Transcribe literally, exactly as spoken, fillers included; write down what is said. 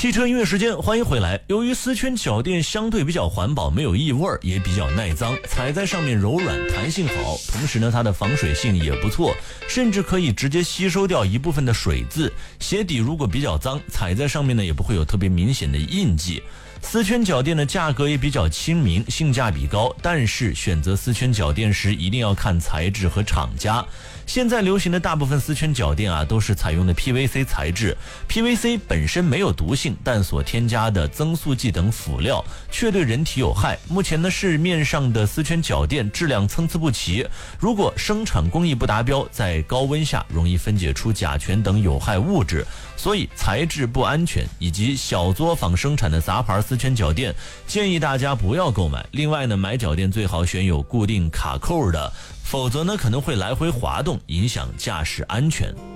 汽车音乐时间，欢迎回来。由于丝圈脚垫相对比较环保，没有异味，也比较耐脏，踩在上面柔软，弹性好，同时呢，它的防水性也不错，甚至可以直接吸收掉一部分的水渍。鞋底如果比较脏，踩在上面呢，也不会有特别明显的印记。丝圈脚垫的价格也比较亲民，性价比高，但是选择丝圈脚垫时一定要看材质和厂家。现在流行的大部分丝圈脚垫啊，都是采用的 P V C 材质。P V C 本身没有毒性，但所添加的增速剂等辅料却对人体有害。目前呢，市面上的丝圈脚垫质量参差不齐，如果生产工艺不达标，在高温下容易分解出甲醛等有害物质，所以材质不安全，以及小作坊生产的杂牌丝圈脚垫，建议大家不要购买。另外呢，买脚垫最好选有固定卡扣的，否则呢可能会来回滑动，影响驾驶安全。